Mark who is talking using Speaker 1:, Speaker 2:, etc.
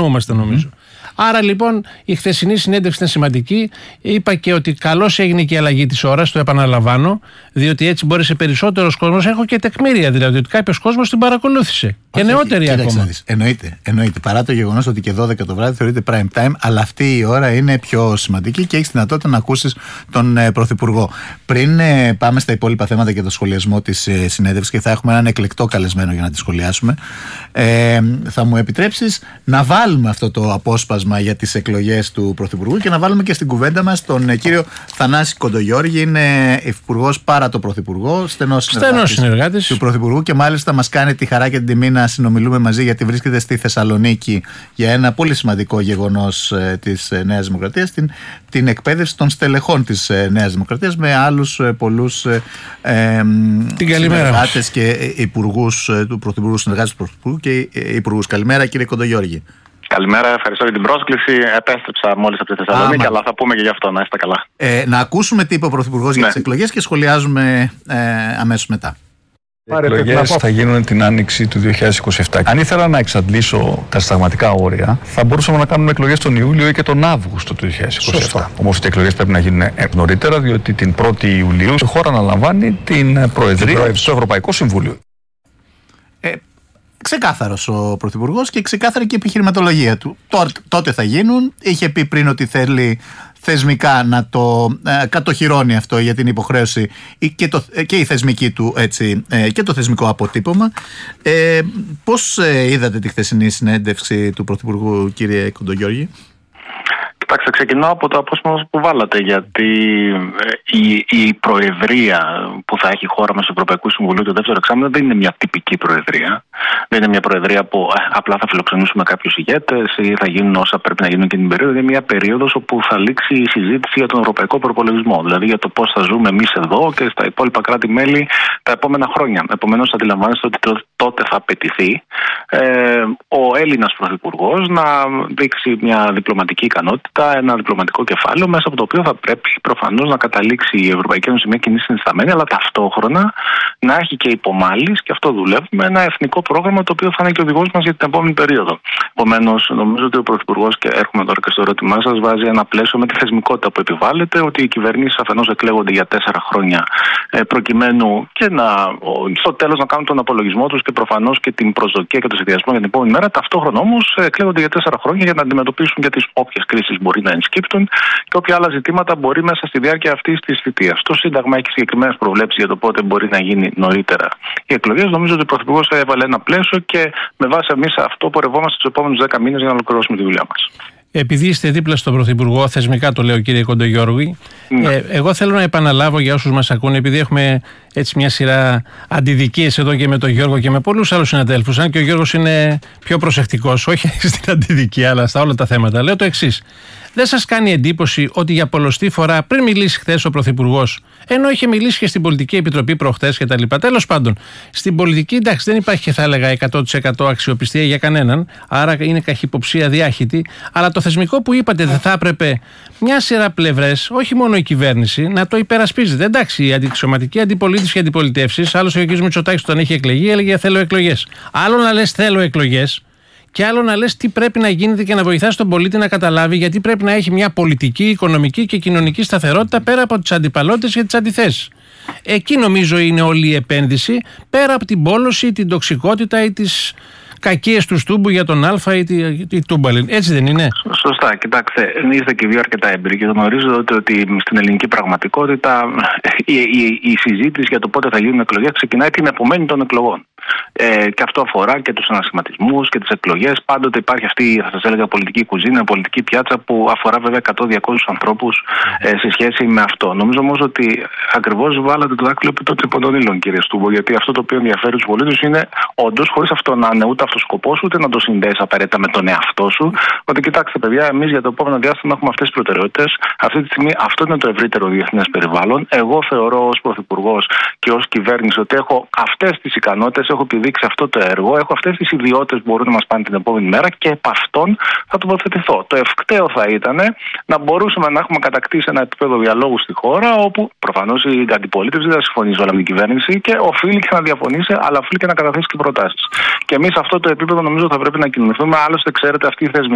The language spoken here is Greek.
Speaker 1: θυμόμαστε νομίζω. Άρα λοιπόν η χθεσινή συνέντευξη ήταν σημαντική. Είπα και ότι καλώς έγινε και η αλλαγή της ώρας, το επαναλαμβάνω, διότι έτσι μπόρεσε περισσότερος κόσμος. Έχω και τεκμήρια δηλαδή ότι κάποιος κόσμος την παρακολούθησε. Και νεότεροι ακόμα.
Speaker 2: Εννοείται. Παρά το γεγονός ότι και 12 το βράδυ θεωρείται prime time, αλλά αυτή η ώρα είναι πιο σημαντική και έχεις δυνατότητα να ακούσεις τον Πρωθυπουργό. Πριν πάμε στα υπόλοιπα θέματα και το σχολιασμό της συνέντευξης, και θα έχουμε έναν εκλεκτό καλεσμένο για να τη σχολιάσουμε, θα μου επιτρέψεις να βάλουμε αυτό το απόσπασμα για τις εκλογές του Πρωθυπουργού και να βάλουμε και στην κουβέντα μας τον κύριο Θανάση Κοντογιώργη. Είναι υφυπουργός παρά το Πρωθυπουργό, στενός συνεργάτης του Πρωθυπουργού, και μάλιστα μας κάνει τη χαρά και την τιμή να συνομιλούμε μαζί, γιατί βρίσκεται στη Θεσσαλονίκη για ένα πολύ σημαντικό γεγονός της Νέας Δημοκρατίας, την εκπαίδευση των στελεχών της Νέας Δημοκρατίας, με άλλους πολλούς συνεργάτες και υπουργούς του Πρωθυπουργού, συνεργάτες του Πρωθυπουργού και υπουργούς. Καλημέρα κύριε Κοντογιώργη.
Speaker 3: Καλημέρα, ευχαριστώ για την πρόσκληση. Επέστρεψα μόλις από τη Θεσσαλονίκη, αλλά θα πούμε και γι' αυτό, να είστε καλά.
Speaker 2: Να ακούσουμε τι είπε ο Πρωθυπουργός για τις εκλογές και σχολιάζουμε αμέσως μετά.
Speaker 4: Οι εκλογές θα γίνουν την άνοιξη του 2027. Αν ήθελα να εξαντλήσω τα συνταγματικά όρια, θα μπορούσαμε να κάνουμε εκλογές τον Ιούλιο ή και τον Αύγουστο του 2027. Όμως οι εκλογές πρέπει να γίνουν νωρίτερα, διότι την 1η Ιουλίου η χώρα αναλαμβάνει την Προεδρία στο Ευρωπαϊκό Συμβούλιο.
Speaker 2: Ξεκάθαρος ο Πρωθυπουργός και ξεκάθαρη και η επιχειρηματολογία του. Τότε θα γίνουν. Είχε πει πριν ότι θέλει θεσμικά να το κατοχυρώνει αυτό για την υποχρέωση και η θεσμική του, έτσι, και το θεσμικό αποτύπωμα. Πώς είδατε τη χθεσινή συνέντευξη του Πρωθυπουργού, κύριε Κοντογιώργη?
Speaker 3: Κοιτάξτε, ξεκινάω από το απόσπασμα που βάλατε, γιατί η προεδρία που θα έχει η χώρα μας στο Ευρωπαϊκό Συμβουλίο το δεύτερο εξάμηνο δεν είναι μια τυπική προεδρία. Δεν είναι μια προεδρία που απλά θα φιλοξενήσουμε κάποιους ηγέτες ή θα γίνουν όσα πρέπει να γίνουν και την περίοδο. Είναι μια περίοδος όπου θα λήξει η συζήτηση για τον ευρωπαϊκό προπολογισμό. Δηλαδή για το πώς θα ζούμε εμείς εδώ και στα υπόλοιπα κράτη-μέλη τα επόμενα χρόνια. Επομένως, αντιλαμβάνεστε ότι τότε θα απαιτηθεί ο Έλληνας Πρωθυπουργός να δείξει μια διπλωματική ικανότητα, ένα διπλωματικό κεφάλαιο, μέσα από το οποίο θα πρέπει προφανώς να καταλήξει η Ευρωπαϊκή Ένωση μια κοινή συνισταμένη, αλλά ταυτόχρονα να έχει και υπομάλης, και αυτό δουλεύουμε, ένα εθνικό πρόγραμμα το οποίο θα είναι και οδηγός μας για την επόμενη περίοδο. Επομένως, νομίζω ότι ο Πρωθυπουργός, και έρχομαι τώρα και στο ερώτημά σας, βάζει ένα πλαίσιο με τη θεσμικότητα που επιβάλλεται, ότι οι κυβερνήσεις αφενός εκλέγονται για 4 χρόνια, προκειμένου και στο τέλος να κάνουν τον απολογισμό τους και προφανώς και την προσδοκία και το σχεδιασμό για την επόμενη μέρα. Ταυτόχρονα όμως εκλέγονται για 4 χρόνια για να αντιμετωπίσουν και τις όποιες κρίσεις μπορεί να ενσκύπτουν και όποια άλλα ζητήματα μπορεί μέσα στη διάρκεια αυτής της θητείας. Το Σύνταγμα έχει συγκεκριμένες προβλέψεις για το πότε μπορεί να γίνει νωρίτερα οι εκλογές. Νομίζω ότι ο Πρωθυπουργός θα έβαλε ένα πλαίσιο και με βάση εμείς αυτό πορευόμαστε τους επόμενους 10 μήνες για να ολοκληρώσουμε τη δουλειά μας.
Speaker 1: Επειδή είστε δίπλα στον Πρωθυπουργό, θεσμικά το λέω κύριε Κοντογιώργη, εγώ θέλω να επαναλάβω για όσους μας ακούνε, επειδή έχουμε έτσι μια σειρά αντιδικίες εδώ και με τον Γιώργο και με πολλούς άλλους συναδέλφους, αν και ο Γιώργος είναι πιο προσεκτικός, όχι στην αντιδικία αλλά στα όλα τα θέματα, λέω το εξής. Δεν σας κάνει εντύπωση ότι για πολλοστή φορά, πριν μιλήσει χθες ο Πρωθυπουργός, ενώ είχε μιλήσει και στην Πολιτική Επιτροπή προχθές κτλ. Τέλος πάντων, στην πολιτική, εντάξει, δεν υπάρχει, θα έλεγα, 100% αξιοπιστία για κανέναν, άρα είναι καχυποψία διάχυτη. Αλλά το θεσμικό που είπατε, δεν θα έπρεπε μια σειρά πλευρές, όχι μόνο η κυβέρνηση, να το υπερασπίζεται. Εντάξει, η αντιξωματική αντιπολίτευση και αντιπολιτεύσεις, άλλωστε ο κ. Μητσοτάκης όταν είχε εκλεγεί έλεγε θέλω εκλογές. Άλλο να λες θέλω εκλογές. Και άλλο να λες τι πρέπει να γίνεται και να βοηθάς τον πολίτη να καταλάβει γιατί πρέπει να έχει μια πολιτική, οικονομική και κοινωνική σταθερότητα πέρα από τις αντιπαλότητες και τις αντιθέσεις. Εκεί νομίζω είναι όλη η επένδυση, πέρα από την πόλωση, την τοξικότητα ή τις κακίες του στούμπου για τον Α ή τη τούμπαλιν. Έτσι δεν είναι?
Speaker 3: Σωστά. Κοιτάξτε, είστε και δύο αρκετά έμπειροι και γνωρίζετε ότι στην ελληνική πραγματικότητα η συζήτηση για το πότε θα γίνουν εκλογές ξεκινάει την επομένη των εκλογών. Και αυτό αφορά και τους ανασχηματισμούς και τις εκλογές. Πάντοτε υπάρχει αυτή, θα σας έλεγα, πολιτική κουζίνα, πολιτική πιάτσα που αφορά βέβαια 100-200 ανθρώπους σε σχέση με αυτό. Νομίζω όμως ότι ακριβώς βάλατε το δάκτυλο επί των τρυπών των ύλων, κύριε Στούμπο, γιατί αυτό το οποίο ενδιαφέρει τους πολίτες είναι όντως, χωρίς αυτό να είναι ούτε αυτός σκοπός, ούτε να το συνδέεις απαραίτητα με τον εαυτό σου, ότι κοιτάξτε, παιδιά, εμείς για το επόμενο διάστημα έχουμε αυτές τις προτεραιότητες. Αυτή τη στιγμή αυτό είναι το ευρύτερο διεθνές περιβάλλον. Εγώ θεωρώ ως Πρωθυπουργός και ως κυβέρνηση ότι έχω αυτές τις ικανότητες, έχω επιδείξει αυτό το έργο, έχω αυτές τις ιδιότητες που μπορούν να μας πάνε την επόμενη μέρα και επ' αυτών θα τοποθετηθώ. Το ευκταίο θα ήταν να μπορούσαμε να έχουμε κατακτήσει ένα επίπεδο διαλόγου στη χώρα, όπου προφανώς η αντιπολίτευση δεν θα συμφωνήσει όλα με την κυβέρνηση και οφείλει και να διαφωνήσει, αλλά οφείλει και να καταθέσει και προτάσεις. Και εμείς σε αυτό το επίπεδο νομίζω θα πρέπει να κινηθούμε. Άλλωστε, ξέρετε, αυτή η θεσμική